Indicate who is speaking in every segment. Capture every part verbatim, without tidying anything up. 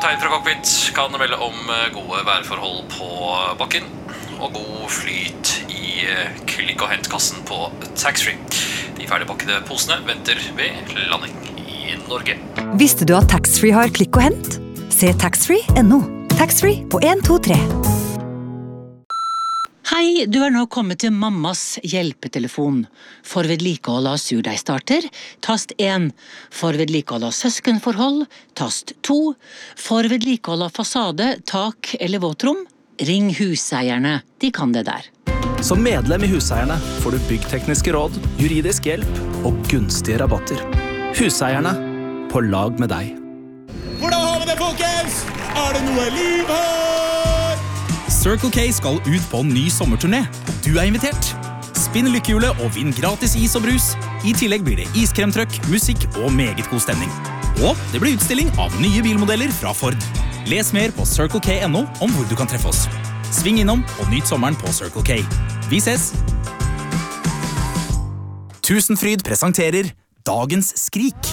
Speaker 1: kaptein fra cockpit kan melde om gode værforhold på bakken og god flyt i klikk- og hentkassen på taxfree. De ferdigpakkede posene venter ved landing i Norge.
Speaker 2: Visste du at taxfree har klikk og hent? Se taxfree punktum no. Taxfree på en to tre.
Speaker 3: Hei, du er nå kommet til mammas hjelpetelefon. For vedlikehold av surdeigstarter, tast én. For vedlikehold av søskenforhold, tast to. For vedlikehold av fasade, tak eller våtrom, ring huseierne. De kan det der.
Speaker 4: Som medlem i Huseierne får du byggtekniske råd, juridisk hjelp og gunstige rabatter. Huseierne, på lag med deg.
Speaker 5: Hvordan har vi det, folkens? Er det noe liv her?
Speaker 6: Circle K skal ut på en ny sommerturné. Du er invitert. Spinn lykkehjulet og vinn gratis is og brus. I tillegg blir det iskremtrøkk, musikk og meget god stemning. Og det blir utstilling av nye bilmodeller fra Ford. Les mer på circle k punktum no om hvor du kan treffe oss. Sving innom og nyt sommeren på Circle K. Vi ses! Tusenfryd presenterer Dagens skrik.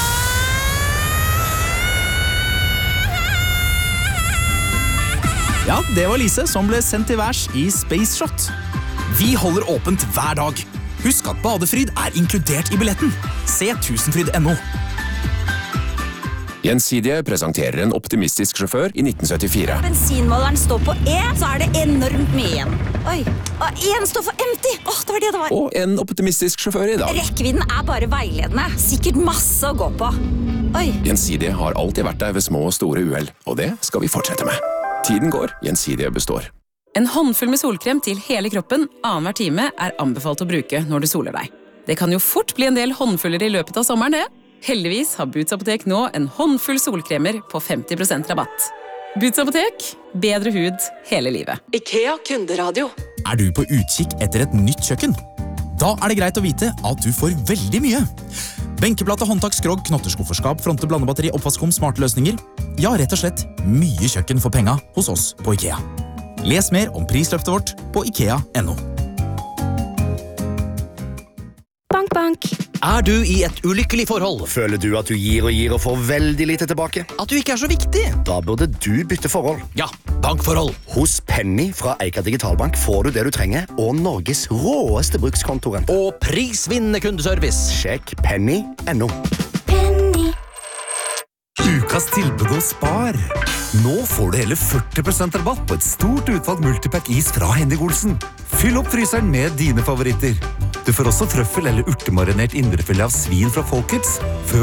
Speaker 6: Ja, det var Lise som ble sendt til værs i Space Shot. Vi holder åpent hver dag. Husk at badefryd er inkludert i billetten. Se tusenfryd punktum no.
Speaker 7: Gjensidige presenterer en optimistisk sjåfør i nitten syttifire.
Speaker 8: Bensinmåleren står på E, så er det enormt mye igjen. Oi, og en står for empty. Åh, det var det det var.
Speaker 7: Og en optimistisk sjåfør i dag.
Speaker 8: Rekkevidden er bare veiledende. Sikkert masse å gå på. Oi.
Speaker 7: Gjensidige har alltid vært der ved små og store uheld, og det skal vi fortsette med. Tiden går, Gjensidige består.
Speaker 9: En håndfull med solkrem til hele kroppen annenhver time er anbefalt å bruke når du soler deg. Det kan jo fort bli en del håndfuller i løpet av sommeren, det. Heldigvis har Boots Apotek nå en håndfull solkremer på femti prosent rabatt. Boots Apotek, bedre hud hele livet.
Speaker 10: IKEA kunderadio.
Speaker 6: Er du på utkikk etter et nytt kjøkken? Da er det greit å vite at du får veldig mye. Benkeplate, håndtak, skrog, knotterskufferskap, fronte, blandebatteri, oppvaskom, smarte løsninger. Ja, rett og slett mye kjøkken for penga hos oss på IKEA. Les mer om prisløftet vårt på ikea punktum no.
Speaker 11: Bank, bank.
Speaker 12: Er du i et ulykkelig forhold?
Speaker 13: Føler du at du gir og gir og får veldig lite tilbake?
Speaker 12: At du ikke er så viktig?
Speaker 13: Da burde du bytte forhold.
Speaker 12: Ja, bankforhold.
Speaker 13: Hos Penny fra Eika Digitalbank får du det du trenger, og Norges råeste brukskontorent.
Speaker 12: Og prisvinnende kundeservice.
Speaker 13: Sjekk penny punktum no.
Speaker 11: Penny.
Speaker 14: Ukas tilbud hos Spar. Nå får du hele førti prosent rabatt på et stort utvalg multipack is fra Henning Olsen. Fyll opp fryseren med dine favoritter. Du får også trøffel eller urtemarinert indrefilet av svin fra Folkets.